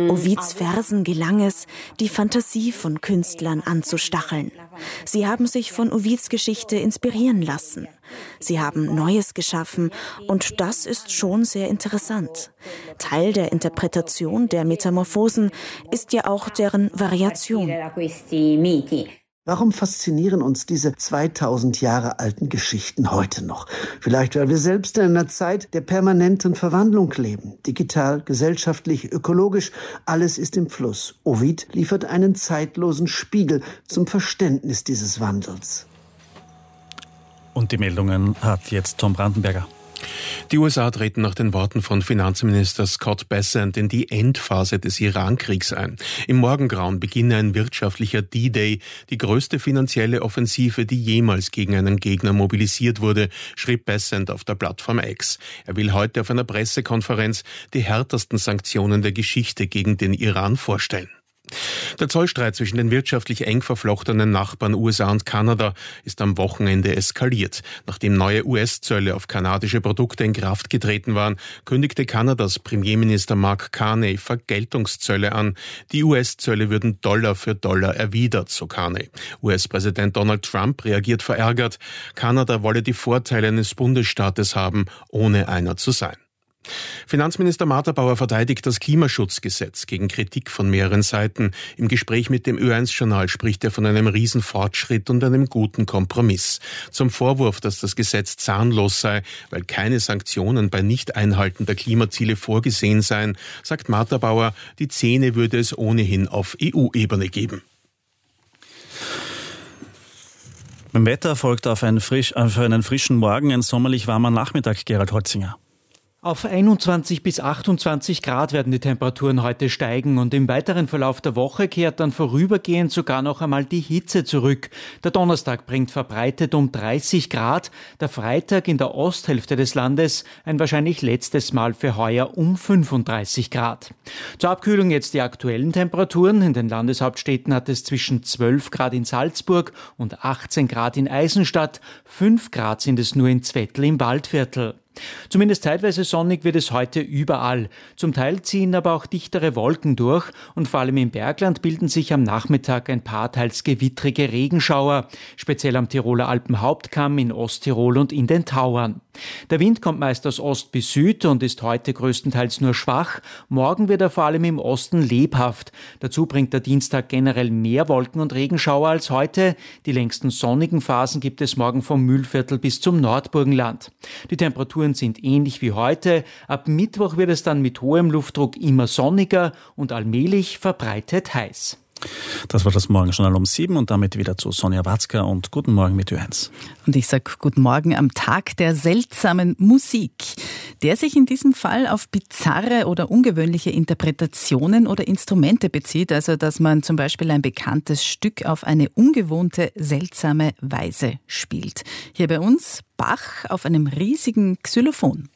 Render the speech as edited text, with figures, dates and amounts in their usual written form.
Ovids Versen gelang es, die Fantasie von Künstlern anzustacheln. Sie haben sich von Ovids Geschichte inspirieren lassen. Sie haben Neues geschaffen und das ist schon sehr interessant. Teil der Interpretation der Metamorphosen ist ja auch deren Variation. Warum faszinieren uns diese 2000 Jahre alten Geschichten heute noch? Vielleicht, weil wir selbst in einer Zeit der permanenten Verwandlung leben. Digital, gesellschaftlich, ökologisch, alles ist im Fluss. Ovid liefert einen zeitlosen Spiegel zum Verständnis dieses Wandels. Und die Meldungen hat jetzt Tom Brandenberger. Die USA treten nach den Worten von Finanzminister Scott Bessent in die Endphase des Iran-Kriegs ein. Im Morgengrauen beginne ein wirtschaftlicher D-Day, die größte finanzielle Offensive, die jemals gegen einen Gegner mobilisiert wurde, schrieb Bessent auf der Plattform X. Er will heute auf einer Pressekonferenz die härtesten Sanktionen der Geschichte gegen den Iran vorstellen. Der Zollstreit zwischen den wirtschaftlich eng verflochtenen Nachbarn USA und Kanada ist am Wochenende eskaliert. Nachdem neue US-Zölle auf kanadische Produkte in Kraft getreten waren, kündigte Kanadas Premierminister Mark Carney Vergeltungszölle an. Die US-Zölle würden Dollar für Dollar erwidert, so Carney. US-Präsident Donald Trump reagiert verärgert. Kanada wolle die Vorteile eines Bundesstaates haben, ohne einer zu sein. Finanzminister Martha-Bauer verteidigt das Klimaschutzgesetz gegen Kritik von mehreren Seiten. Im Gespräch mit dem Ö1-Journal spricht er von einem Riesenfortschritt und einem guten Kompromiss. Zum Vorwurf, dass das Gesetz zahnlos sei, weil keine Sanktionen bei Nicht-Einhalten der Klimaziele vorgesehen seien, sagt Martha-Bauer, die Zähne würde es ohnehin auf EU-Ebene geben. Beim Wetter folgt auf einen frischen Morgen ein sommerlich warmer Nachmittag, Gerald Holzinger. Auf 21 bis 28 Grad werden die Temperaturen heute steigen und im weiteren Verlauf der Woche kehrt dann vorübergehend sogar noch einmal die Hitze zurück. Der Donnerstag bringt verbreitet um 30 Grad, der Freitag in der Osthälfte des Landes ein wahrscheinlich letztes Mal für heuer um 35 Grad. Zur Abkühlung jetzt die aktuellen Temperaturen. In den Landeshauptstädten hat es zwischen 12 Grad in Salzburg und 18 Grad in Eisenstadt, 5 Grad sind es nur in Zwettl im Waldviertel. Zumindest zeitweise sonnig wird es heute überall. Zum Teil ziehen aber auch dichtere Wolken durch und vor allem im Bergland bilden sich am Nachmittag ein paar teils gewittrige Regenschauer, speziell am Tiroler Alpenhauptkamm, in Osttirol und in den Tauern. Der Wind kommt meist aus Ost bis Süd und ist heute größtenteils nur schwach. Morgen wird er vor allem im Osten lebhaft. Dazu bringt der Dienstag generell mehr Wolken und Regenschauer als heute. Die längsten sonnigen Phasen gibt es morgen vom Mühlviertel bis zum Nordburgenland. Die Temperaturen sind ähnlich wie heute. Ab Mittwoch wird es dann mit hohem Luftdruck immer sonniger und allmählich verbreitet heiß. Das war das Morgenjournal um 7 und damit wieder zu Sonja Watzka und Guten Morgen mit Ö1. Und ich sage Guten Morgen am Tag der seltsamen Musik, der sich in diesem Fall auf bizarre oder ungewöhnliche Interpretationen oder Instrumente bezieht, also dass man zum Beispiel ein bekanntes Stück auf eine ungewohnte, seltsame Weise spielt. Hier bei uns Bach auf einem riesigen Xylophon.